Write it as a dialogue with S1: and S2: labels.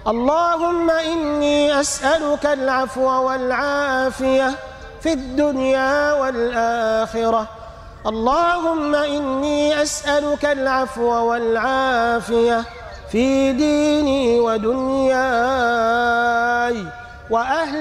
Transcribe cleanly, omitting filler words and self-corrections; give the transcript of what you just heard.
S1: اللهم إني أسألك العفو والعافية في الدنيا والآخرة. اللهم إني أسألك العفو والعافية في ديني ودنياي وأهلي